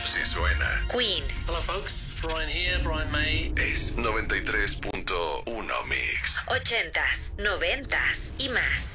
Sí suena. Queen. Hello folks, Brian here, Brian May. Es 93.1 Mix. 80s, 90s y más.